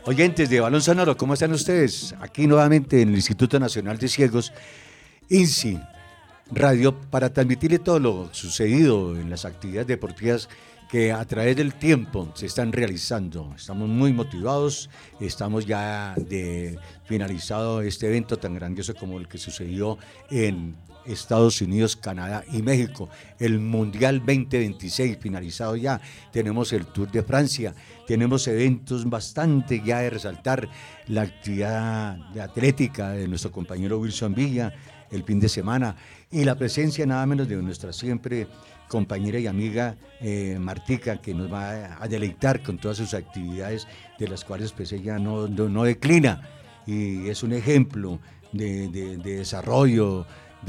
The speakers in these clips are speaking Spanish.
Oyentes de Balón Sonoro, ¿cómo están ustedes? Aquí nuevamente en el Instituto Nacional de Ciegos, INSI Radio, para transmitirle todo lo sucedido en las actividades deportivas que a través del tiempo se están realizando. Estamos muy motivados, estamos ya de finalizado este evento tan grandioso como el que sucedió en Estados Unidos, Canadá y México, el Mundial 2026 finalizado ya, tenemos el Tour de Francia, tenemos eventos bastante ya de resaltar, la actividad de atlética de nuestro compañero Wilson Villa el fin de semana y la presencia nada menos de nuestra siempre compañera y amiga Martica, que nos va a deleitar con todas sus actividades de las cuales pues ella no declina y es un ejemplo de desarrollo,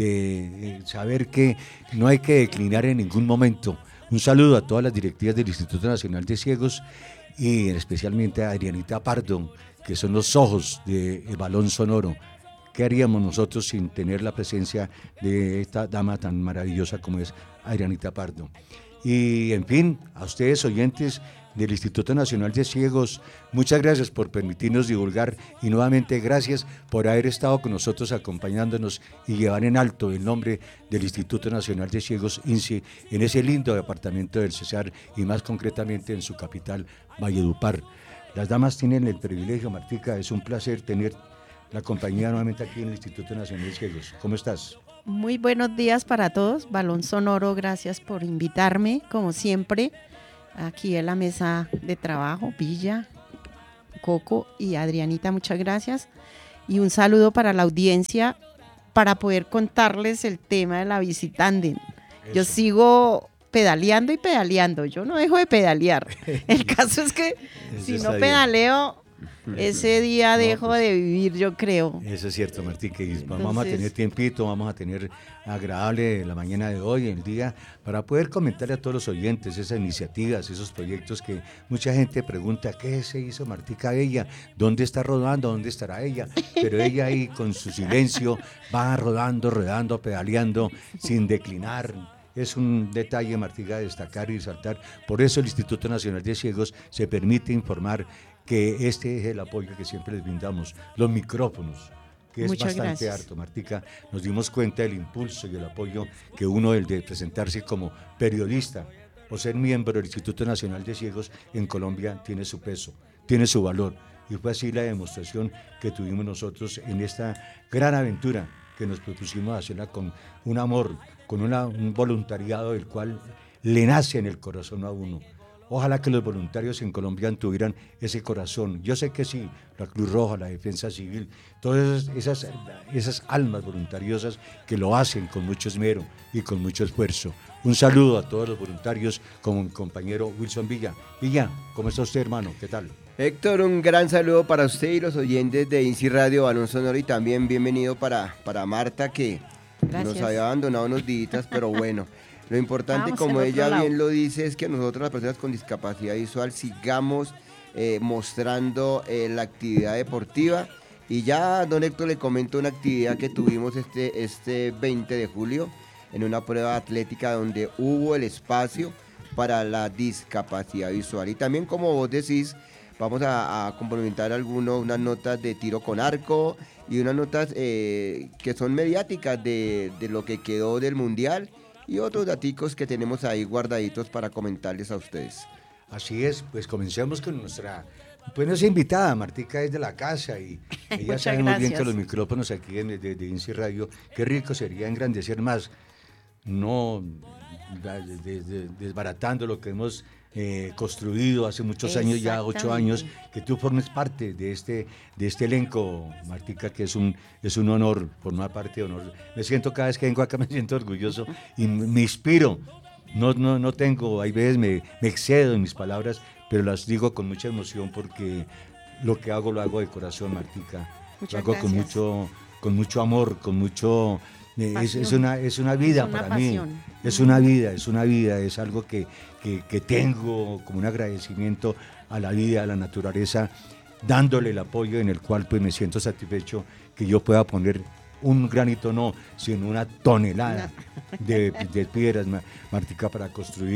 de saber que no hay que declinar en ningún momento. Un saludo a todas las directivas del Instituto Nacional de Ciegos y especialmente a Adrianita Pardo, que son los ojos del Balón Sonoro. ¿Qué haríamos nosotros sin tener la presencia de esta dama tan maravillosa como es Adrianita Pardo? Y en fin, a ustedes oyentes del Instituto Nacional de Ciegos, muchas gracias por permitirnos divulgar y nuevamente gracias por haber estado con nosotros acompañándonos y llevar en alto el nombre del Instituto Nacional de Ciegos, INSI, en ese lindo departamento del Cesar y más concretamente en su capital, Valledupar. Las damas tienen el privilegio, Martica, es un placer tener la compañía nuevamente aquí en el Instituto Nacional de Ciegos. ¿Cómo estás? Muy buenos días para todos, Balón Sonoro, gracias por invitarme, como siempre, aquí en la mesa de trabajo, Villa, Coco y Adrianita, muchas gracias. Y un saludo para la audiencia para poder contarles el tema de la Visitandem. Yo sigo pedaleando y pedaleando, yo no dejo de pedalear. El caso es que si no pedaleo, ese día dejo de vivir, yo creo. Eso es cierto, Martí, que vamos a tener tiempito, vamos a tener agradable la mañana de hoy, el día, para poder comentarle a todos los oyentes esas iniciativas, esos proyectos que mucha gente pregunta, ¿qué se hizo Martica Bella? ¿Dónde está rodando? ¿Dónde estará ella? Pero ella ahí con su silencio va rodando, pedaleando, sin declinar. Es un detalle, Martica, de destacar y resaltar. Por eso el Instituto Nacional de Ciegos se permite informar que este es el apoyo que siempre les brindamos, los micrófonos, que es Muchas bastante gracias. harto, Martica. Nos dimos cuenta del impulso y el apoyo que uno, el de presentarse como periodista o ser miembro del Instituto Nacional de Ciegos en Colombia, tiene su peso, tiene su valor. Y fue así la demostración que tuvimos nosotros en esta gran aventura que nos propusimos hacerla con un amor, con un voluntariado del cual le nace en el corazón a uno. Ojalá que los voluntarios en Colombia tuvieran ese corazón. Yo sé que sí, la Cruz Roja, la Defensa Civil, todas esas almas voluntariosas que lo hacen con mucho esmero y con mucho esfuerzo. Un saludo a todos los voluntarios, como mi compañero Wilson Villa. Villa, ¿cómo está usted, hermano? ¿Qué tal? Héctor, un gran saludo para usted y los oyentes de INSI Radio Balón Sonoro y también bienvenido para Marta, que Gracias. nos había abandonado unos días, pero bueno. Lo importante, Vamos como al ella otro lado. bien lo dice, es que nosotros las personas con discapacidad visual sigamos mostrando la actividad deportiva. Y ya don Héctor le comento una actividad que tuvimos este 20 de julio en una prueba atlética donde hubo el espacio para la discapacidad visual. Y también, como vos decís, vamos a complementar unas notas de tiro con arco y unas notas que son mediáticas de lo que quedó del Mundial y otros daticos que tenemos ahí guardaditos para comentarles a ustedes. Así es, pues comencemos con nuestra invitada, Martica es de la casa y ella Muchas sabe muy bien gracias. que los micrófonos aquí de INSI Radio, qué rico sería engrandecer más, no desbaratando lo que hemos construido hace muchos años, ya 8 años, que tú formes parte de este elenco, Martica, que es un honor formar parte de honor. Me siento, cada vez que vengo acá me siento orgulloso y me inspiro. No tengo, hay veces me excedo en mis palabras, pero las digo con mucha emoción porque lo que hago lo hago de corazón, Martica. Muchas Lo hago gracias. con mucho amor, con mucho... es una vida Es una para mí, pasión. es una vida, es algo que tengo como un agradecimiento a la vida, a la naturaleza, dándole el apoyo en el cual pues me siento satisfecho que yo pueda poner un granito, no, sino una tonelada de piedras, Martica, para construir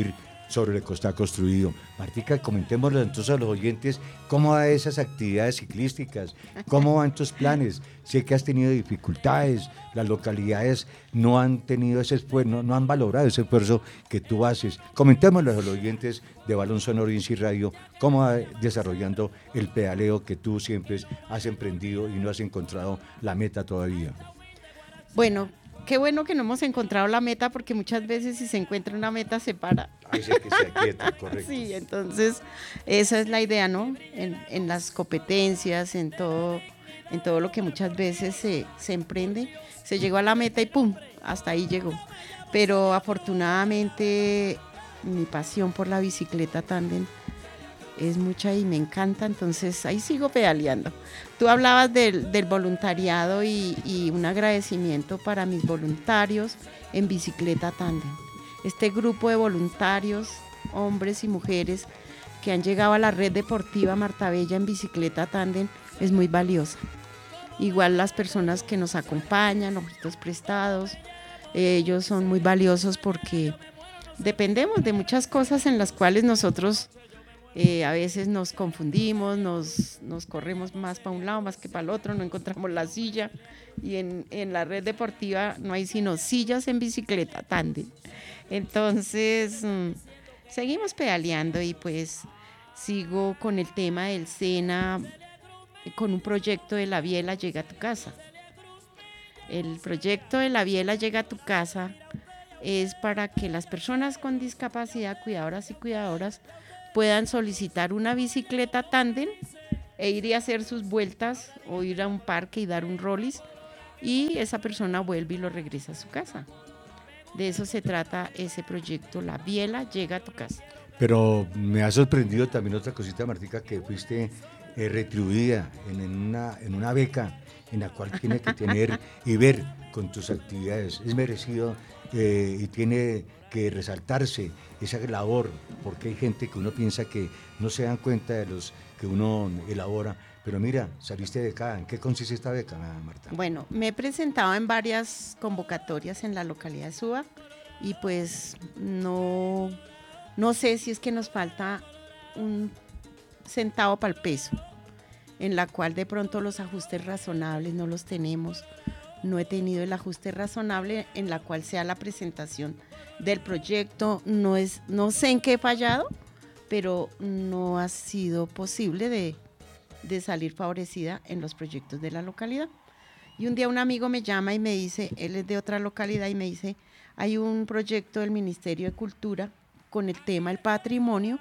sobre lo que está construido. Martica, comentémosle entonces a los oyentes cómo van esas actividades ciclísticas, cómo van tus planes. Sé que has tenido dificultades, las localidades no han tenido ese esfuerzo, no han valorado ese esfuerzo que tú haces. Comentémosle a los oyentes de Balón Sonoro INSI Radio cómo va desarrollando el pedaleo que tú siempre has emprendido y no has encontrado la meta todavía. Bueno, qué bueno que no hemos encontrado la meta, porque muchas veces si se encuentra una meta se para. Ahí sí que se aquieta, correcto. Sí, entonces esa es la idea, ¿no? En las competencias, en todo lo que muchas veces se emprende, se llegó a la meta y ¡pum! Hasta ahí llegó. Pero afortunadamente mi pasión por la bicicleta tándem es mucha y me encanta, entonces ahí sigo pedaleando. Tú hablabas del voluntariado y un agradecimiento para mis voluntarios en bicicleta tándem. Este grupo de voluntarios, hombres y mujeres, que han llegado a la red deportiva Marta Bella en bicicleta tándem es muy valiosa. Igual las personas que nos acompañan, objetos prestados, ellos son muy valiosos porque dependemos de muchas cosas en las cuales nosotros a veces nos confundimos, nos corremos más para un lado, más que para el otro, no encontramos la silla, y en la red deportiva no hay sino sillas en bicicleta tándem. Entonces, seguimos pedaleando y pues sigo con el tema del SENA, con un proyecto de La Biela Llega a tu Casa. El proyecto de La Biela Llega a tu Casa es para que las personas con discapacidad, cuidadoras y cuidadoras, puedan solicitar una bicicleta tándem e ir a hacer sus vueltas o ir a un parque y dar un rollis, y esa persona vuelve y lo regresa a su casa. De eso se trata ese proyecto, La Biela Llega a tu Casa. Pero me ha sorprendido también otra cosita, Martica, que fuiste retribuida en una beca en la cual tiene que tener y ver con tus actividades. Es merecido y tiene que resaltarse esa labor, porque hay gente que uno piensa que no se dan cuenta de los que uno elabora. Pero mira, saliste becada. ¿En qué consiste esta beca, Marta? Bueno, me he presentado en varias convocatorias en la localidad de Suba y pues no sé si es que nos falta un centavo para el peso, en la cual de pronto los ajustes razonables no los tenemos. No he tenido el ajuste razonable en la cual sea la presentación del proyecto. No sé en qué he fallado, pero no ha sido posible de salir favorecida en los proyectos de la localidad. Y un día un amigo me llama y me dice, él es de otra localidad, y me dice, hay un proyecto del Ministerio de Cultura con el tema del patrimonio,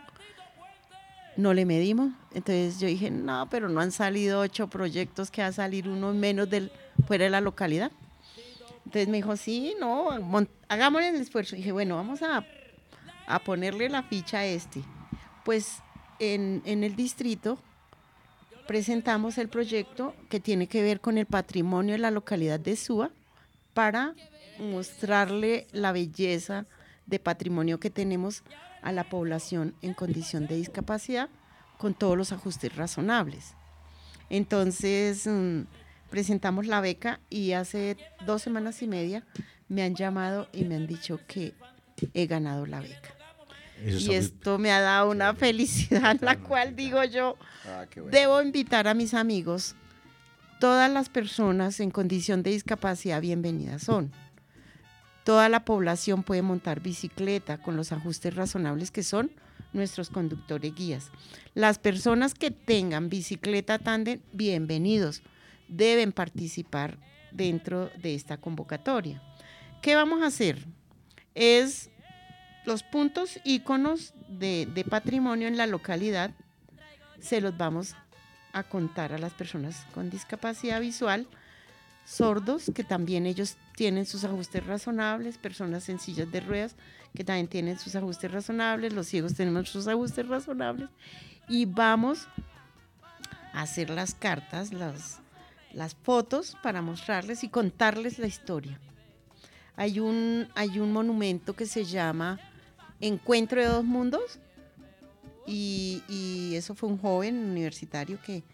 no le medimos. Entonces yo dije, no, pero no han salido 8 proyectos, que va a salir uno menos fuera de la localidad. Entonces me dijo, sí, no, hagámosle el esfuerzo. Y dije, bueno, vamos a ponerle la ficha a este. Pues en el distrito presentamos el proyecto que tiene que ver con el patrimonio de la localidad de Suba, para mostrarle la belleza de patrimonio que tenemos a la población en condición de discapacidad, con todos los ajustes razonables. Entonces presentamos la beca y hace 2 semanas y media me han llamado y me han dicho que he ganado la beca. Y esto me ha dado una felicidad, la cual digo yo, debo invitar a mis amigos. Todas las personas en condición de discapacidad bienvenidas son. Toda la población puede montar bicicleta con los ajustes razonables que son nuestros conductores guías. Las personas que tengan bicicleta tándem, bienvenidos, deben participar dentro de esta convocatoria. ¿Qué vamos a hacer? Es los puntos íconos de patrimonio en la localidad, se los vamos a contar a las personas con discapacidad visual, sordos, que también ellos tienen sus ajustes razonables, personas en sillas de ruedas, que también tienen sus ajustes razonables, los ciegos tenemos sus ajustes razonables, y vamos a hacer las cartas, las fotos para mostrarles y contarles la historia. Hay un monumento que se llama Encuentro de Dos Mundos, y eso fue un joven universitario que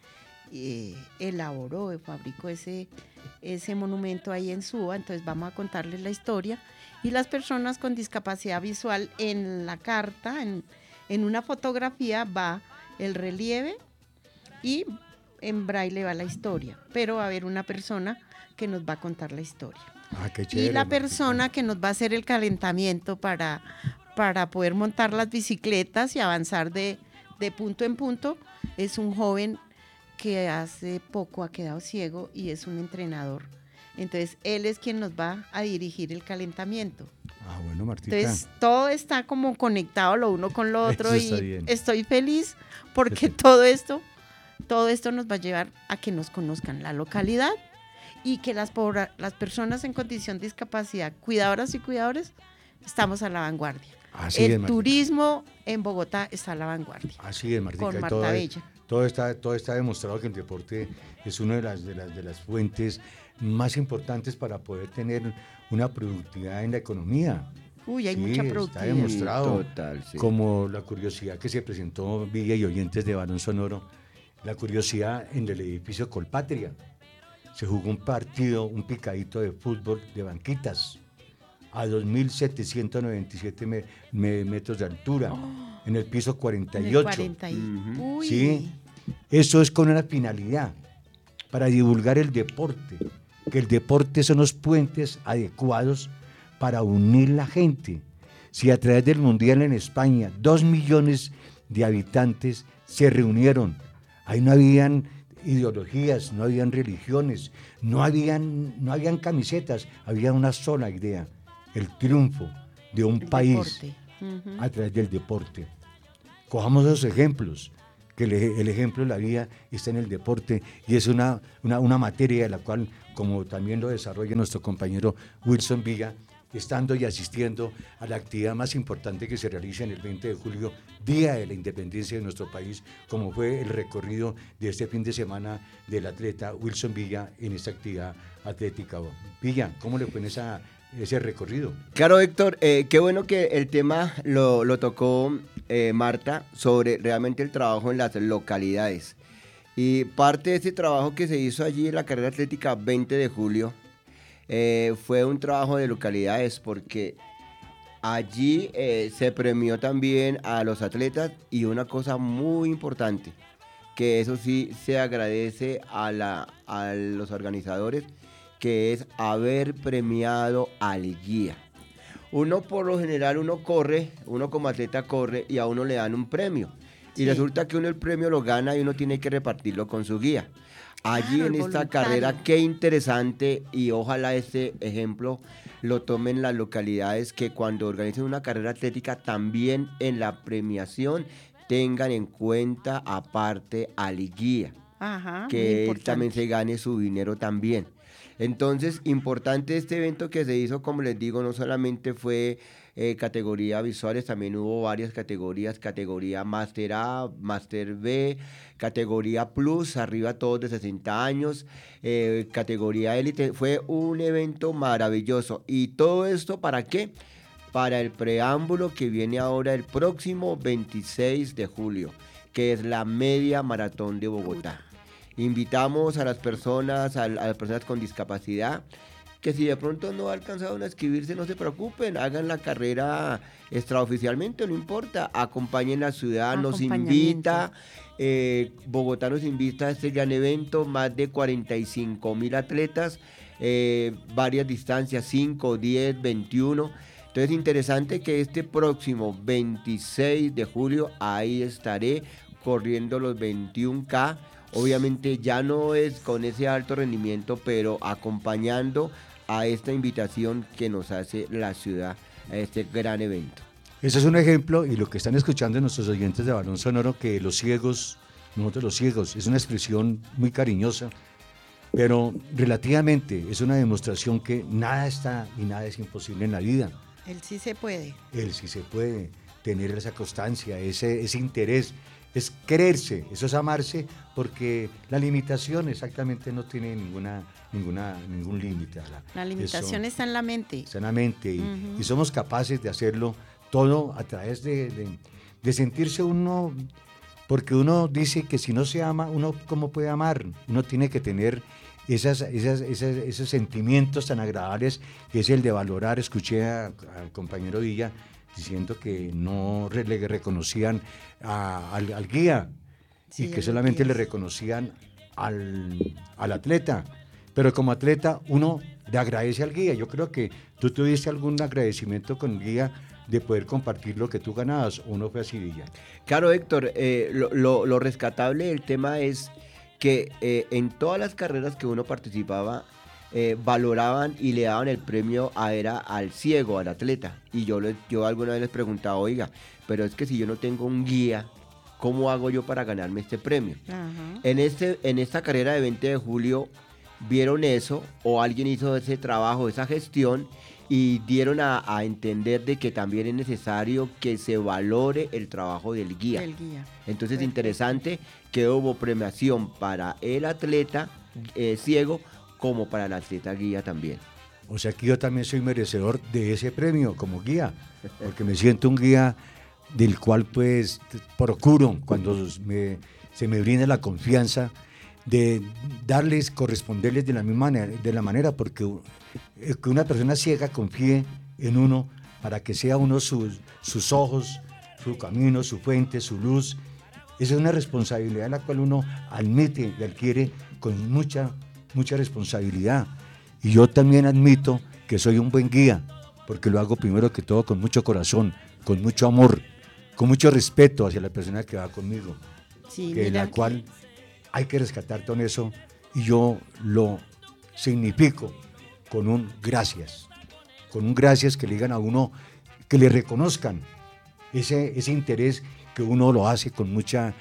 elaboró, fabricó ese monumento ahí en Suba. Entonces vamos a contarles la historia. Y las personas con discapacidad visual, en la carta, en una fotografía va el relieve y en braille va la historia, pero va a haber una persona que nos va a contar la historia. Qué chévere, Y la Martica. persona que nos va a hacer el calentamiento para poder montar las bicicletas y avanzar de punto en punto es un joven que hace poco ha quedado ciego y es un entrenador. Entonces, él es quien nos va a dirigir el calentamiento. Bueno, Martica. Entonces, todo está como conectado lo uno con lo otro Eso está y bien. estoy feliz porque Sí. todo esto nos va a llevar a que nos conozcan la localidad y que las personas en condición de discapacidad, cuidadoras y cuidadores, estamos a la vanguardia. Así es, El Martica. turismo en Bogotá está a la vanguardia. Así es, Martica. Con Y Marta Bella. todo está demostrado que el deporte es una de las fuentes más importantes para poder tener una productividad en la economía. Uy, hay Sí, mucha está productividad. demostrado. Total, sí. Como la curiosidad que se presentó, Villa y oyentes de Balón Sonoro, la curiosidad en el edificio Colpatria. Se jugó un partido, un picadito de fútbol de banquitas a 2.797 metros de altura, en el piso En el 48. 40 Uy. Sí, eso es con una finalidad, para divulgar el deporte, que el deporte son los puentes adecuados para unir la gente. Si a través del Mundial en España 2 millones de habitantes se reunieron, ahí no habían ideologías, no habían religiones, no habían camisetas, había una sola idea, el triunfo de un El país deporte. Ujú. a través del deporte. Cojamos esos ejemplos, que el ejemplo de la vida está en el deporte y es una materia de la cual, como también lo desarrolla nuestro compañero Wilson Villa, estando y asistiendo a la actividad más importante que se realiza en el 20 de julio, Día de la Independencia de nuestro país, como fue el recorrido de este fin de semana del atleta Wilson Villa en esta actividad atlética. Villa, ¿cómo le fue en ese recorrido? Claro, Héctor, qué bueno que el tema lo tocó Marta sobre realmente el trabajo en las localidades. Y parte de ese trabajo que se hizo allí en la carrera atlética 20 de julio fue un trabajo de localidades porque allí se premió también a los atletas y una cosa muy importante, que eso sí se agradece a los organizadores, que es haber premiado al guía. Uno por lo general, uno como atleta corre y a uno le dan un premio. Y Sí. resulta que uno el premio lo gana y uno tiene que repartirlo con su guía. Allí Claro, en el esta voluntario. carrera, qué interesante, y ojalá este ejemplo lo tomen las localidades que cuando organicen una carrera atlética también en la premiación tengan en cuenta aparte al guía, Ajá, muy que él importante. también se gane su dinero también. Entonces, importante este evento que se hizo, como les digo, no solamente fue categoría visuales, también hubo varias categorías, categoría Master A, Master B, categoría Plus, arriba todos de 60 años, categoría Élite. Fue un evento maravilloso. ¿Y todo esto para qué? Para el preámbulo que viene ahora el próximo 26 de julio, que es la media maratón de Bogotá. Invitamos a las personas con discapacidad que si de pronto no alcanzaron a inscribirse, no se preocupen, hagan la carrera extraoficialmente, no importa, acompañen la ciudad, nos invita, Bogotá nos invita a este gran evento, más de 45,000 atletas, varias distancias, 5, 10, 21. Entonces, interesante que este próximo 26 de julio, ahí estaré corriendo los 21K. Obviamente ya no es con ese alto rendimiento, pero acompañando a esta invitación que nos hace la ciudad a este gran evento. Ese es un ejemplo, y lo que están escuchando nuestros oyentes de Balón Sonoro, que nosotros los ciegos, es una expresión muy cariñosa, pero relativamente es una demostración que nada está y nada es imposible en la vida. Él sí se puede. Él sí se puede tener esa constancia, ese interés, es quererse, eso es amarse, porque la limitación exactamente no tiene ningún límite. La limitación está en la mente. Sanamente, y somos capaces de hacerlo todo a través de sentirse uno porque uno dice que si no se ama, uno ¿cómo puede amar? Uno tiene que tener esos sentimientos tan agradables que es el de valorar. Escuché al compañero Villa diciendo que no le reconocían al guía, Sí, y que a los solamente le guías. reconocían al atleta. Pero como atleta uno le agradece al guía. Yo creo que tú tuviste algún agradecimiento con el guía de poder compartir lo que tú ganabas, o no fue así, Villa. Claro, Héctor, lo rescatable del tema es que en todas las carreras que uno participaba, valoraban y le daban el premio al ciego, al atleta. Y yo alguna vez les preguntaba, oiga, pero es que si yo no tengo un guía, ¿cómo hago yo para ganarme este premio? Ajá. En esta carrera de 20 de julio vieron eso, o alguien hizo ese trabajo, esa gestión, y dieron a entender de que también es necesario que se valore el trabajo del guía. El guía. Entonces, Perfecto. interesante que hubo premiación para el atleta ciego como para el atleta guía también. O sea que yo también soy merecedor de ese premio como guía, porque me siento un guía del cual pues procuro, cuando se me brinda la confianza, de corresponderles de la misma manera, porque que una persona ciega confíe en uno para que sea uno sus ojos, su camino, su fuente, su luz. Esa es una responsabilidad la cual uno admite y adquiere con mucha responsabilidad. Y yo también admito que soy un buen guía, porque lo hago primero que todo con mucho corazón, con mucho amor, con mucho respeto hacia la persona que va conmigo, Sí, que mira la cual hay que rescatar todo eso, y yo lo significo con un gracias que le digan a uno, que le reconozcan ese interés que uno lo hace con mucho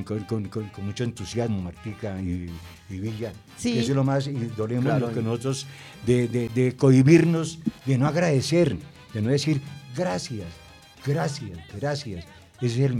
entusiasmo, Martica y Villa. Sí. Que eso es lo más idóneo, Claro. lo que nosotros, de cohibirnos, de no agradecer, de no decir gracias. Ese es el